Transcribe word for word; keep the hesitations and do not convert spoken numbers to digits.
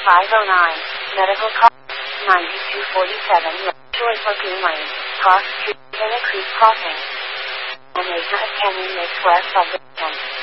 five oh nine. Medical cost ninety-two forty-seven. Choice Lagoon Lane. Cross Street. Villa Creek Crossing. Omega Canyon West Subdivision.